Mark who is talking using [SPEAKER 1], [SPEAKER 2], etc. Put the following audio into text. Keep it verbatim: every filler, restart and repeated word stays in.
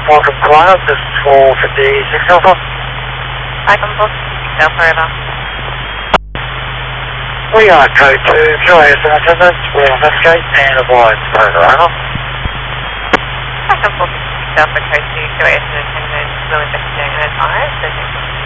[SPEAKER 1] Welcome to Lions, this is four fifty-six Alpha.
[SPEAKER 2] Welcome to Alpha, over.
[SPEAKER 1] We are code two, joyous in attendance, we'll investigate and avoid further over.
[SPEAKER 2] Welcome to Alpha, code two, joyous in attendance, we'll investigate and advise.